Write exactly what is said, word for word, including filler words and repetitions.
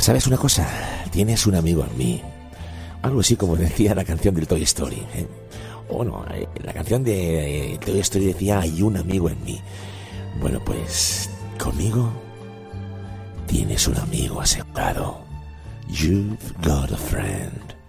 ¿sabes una cosa? Tienes un amigo en mí. Algo así como decía la canción del Toy Story, ¿eh? O no, eh, la canción de eh, Toy Story decía, hay un amigo en mí. Bueno, pues conmigo tienes un amigo asegurado. You've got a friend.